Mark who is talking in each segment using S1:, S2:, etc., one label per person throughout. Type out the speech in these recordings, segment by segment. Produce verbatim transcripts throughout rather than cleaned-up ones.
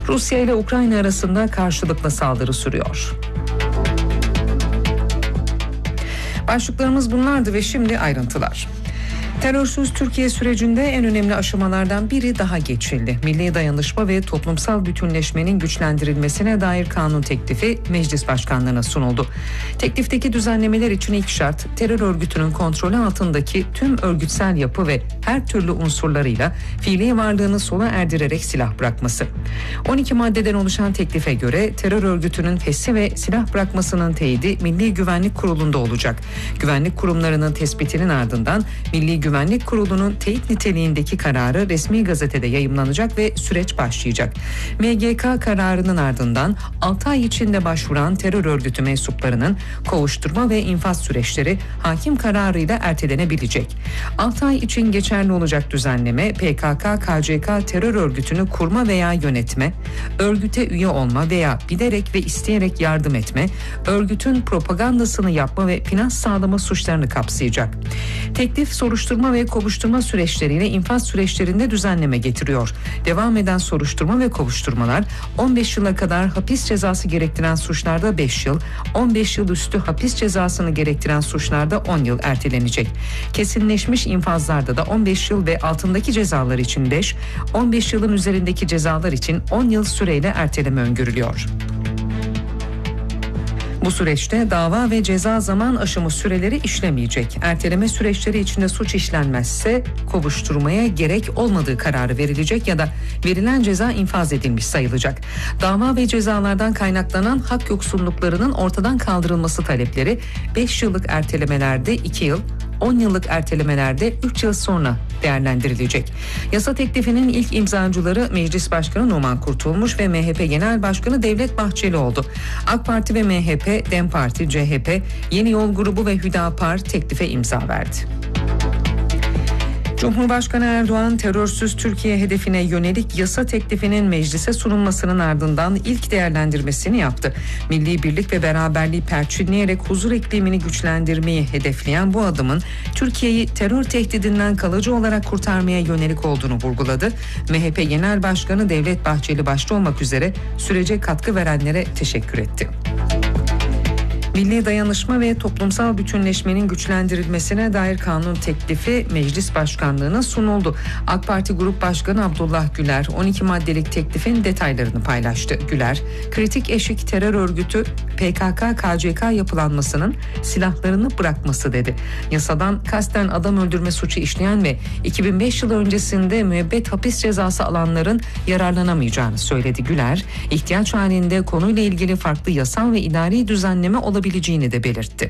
S1: Rusya ile Ukrayna arasında karşılıklı saldırı sürüyor. Başlıklarımız bunlardı ve şimdi ayrıntılar. Terörsüz Türkiye sürecinde en önemli aşamalardan biri daha geçildi. Milli dayanışma ve toplumsal bütünleşmenin güçlendirilmesine dair kanun teklifi Meclis Başkanlığı'na sunuldu. Teklifteki düzenlemeler için ilk şart terör örgütünün kontrolü altındaki tüm örgütsel yapı ve her türlü unsurlarıyla fiili varlığını sona erdirerek silah bırakması. on iki maddeden oluşan teklife göre terör örgütünün fesli ve silah bırakmasının teyidi Milli Güvenlik Kurulu'nda olacak. Güvenlik kurumlarının tespitinin ardından Milli Güvenlik Kurulu'nun teyit niteliğindeki kararı resmi gazetede yayımlanacak ve süreç başlayacak. M G K kararının ardından altı ay içinde başvuran terör örgütü mensuplarının kovuşturma ve infaz süreçleri hakim kararıyla ertelenebilecek. altı ay için geçerli olacak düzenleme P K K K C K terör örgütünü kurma veya yönetme, örgüte üye olma veya bilerek ve isteyerek yardım etme, örgütün propagandasını yapma ve finans sağlama suçlarını kapsayacak. Teklif soruşturma ve kovuşturma süreçleriyle infaz süreçlerinde düzenleme getiriyor. Devam eden soruşturma ve kovuşturmalar on beş yıla kadar hapis cezası gerektiren suçlarda beş yıl, on beş yıl üstü hapis cezasını gerektiren suçlarda on yıl ertelenecek. Kesinleşmiş infazlarda da on beş yıl ve altındaki cezalar için beş, on beş yılın üzerindeki cezalar için on yıl süreyle erteleme öngörülüyor. Bu süreçte dava ve ceza zaman aşımı süreleri işlemeyecek. Erteleme süreçleri içinde suç işlenmezse kovuşturmaya gerek olmadığı kararı verilecek ya da verilen ceza infaz edilmiş sayılacak. Dava ve cezalardan kaynaklanan hak yoksunluklarının ortadan kaldırılması talepleri beş yıllık ertelemelerde iki yıl, on yıllık ertelemelerde üç yıl sonra değerlendirilecek. Yasa teklifinin ilk imzacıları Meclis Başkanı Numan Kurtulmuş ve M H P Genel Başkanı Devlet Bahçeli oldu. AK Parti ve M H P, DEM Parti, C H P, Yeni Yol Grubu ve Hüdapar teklife imza verdi. Cumhurbaşkanı Erdoğan, terörsüz Türkiye hedefine yönelik yasa teklifinin meclise sunulmasının ardından ilk değerlendirmesini yaptı. Milli birlik ve beraberliği perçinleyerek huzur iklimini güçlendirmeyi hedefleyen bu adımın Türkiye'yi terör tehdidinden kalıcı olarak kurtarmaya yönelik olduğunu vurguladı. M H P Genel Başkanı Devlet Bahçeli başta olmak üzere sürece katkı verenlere teşekkür etti. Milli dayanışma ve toplumsal bütünleşmenin güçlendirilmesine dair kanun teklifi Meclis Başkanlığı'na sunuldu. AK Parti Grup Başkanı Abdullah Güler on iki maddelik teklifin detaylarını paylaştı. Güler, kritik eşik terör örgütü P K K K C K yapılanmasının silahlarını bırakması dedi. Yasadan kasten adam öldürme suçu işleyen ve iki bin beş yılı öncesinde müebbet hapis cezası alanların yararlanamayacağını söyledi. Güler, ihtiyaç halinde konuyla ilgili farklı yasal ve idari düzenleme olabileceğini de belirtti.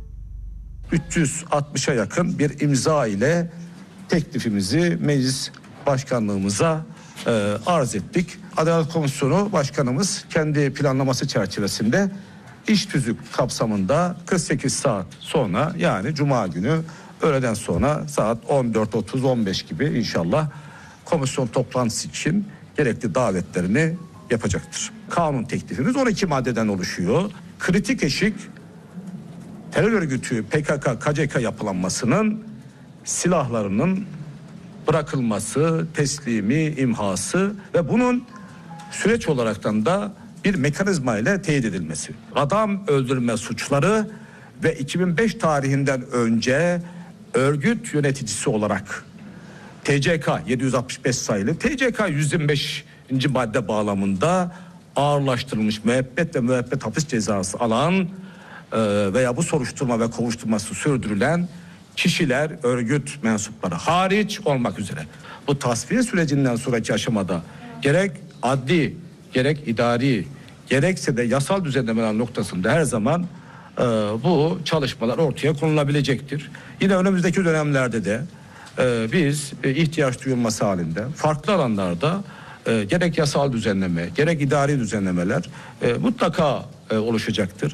S2: üç yüz altmışa yakın bir imza ile teklifimizi Meclis Başkanlığımıza e, arz ettik. Adalet Komisyonu Başkanımız kendi planlaması çerçevesinde iş tüzük kapsamında kırk sekiz saat sonra, yani Cuma günü öğleden sonra saat on dört otuz on beş gibi inşallah komisyon toplantısı için gerekli davetlerini yapacaktır. Kanun teklifimiz on iki maddeden oluşuyor. Kritik eşik terör örgütü P K K K C K yapılanmasının silahlarının bırakılması, teslimi, imhası ve bunun süreç olaraktan da bir mekanizma ile teyit edilmesi. Adam öldürme suçları ve iki bin beş tarihinden önce örgüt yöneticisi olarak T C K yedi yüz altmış beş sayılı T C K yüz yirmi beşinci madde bağlamında ağırlaştırılmış müebbet ve müebbet hapis cezası alan e, veya bu soruşturma ve kovuşturması sürdürülen kişiler, örgüt mensupları hariç olmak üzere bu tasfiye sürecinden sonraki aşamada gerek adli, gerek idari, gerekse de yasal düzenlemeler noktasında her zaman e, bu çalışmalar ortaya konulabilecektir. Yine önümüzdeki dönemlerde de e, biz e, ihtiyaç duyulması halinde farklı alanlarda e, gerek yasal düzenleme, gerek idari düzenlemeler e, mutlaka e, oluşacaktır.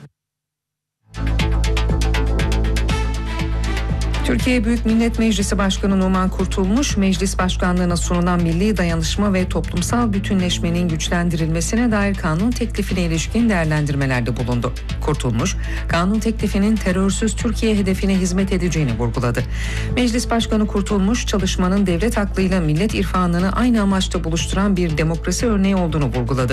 S1: Türkiye Büyük Millet Meclisi Başkanı Numan Kurtulmuş, Meclis Başkanlığı'na sunulan milli dayanışma ve toplumsal bütünleşmenin güçlendirilmesine dair kanun teklifine ilişkin değerlendirmelerde bulundu. Kurtulmuş, kanun teklifinin terörsüz Türkiye hedefine hizmet edeceğini vurguladı. Meclis Başkanı Kurtulmuş, çalışmanın devlet aklıyla millet irfanını aynı amaçta buluşturan bir demokrasi örneği olduğunu vurguladı.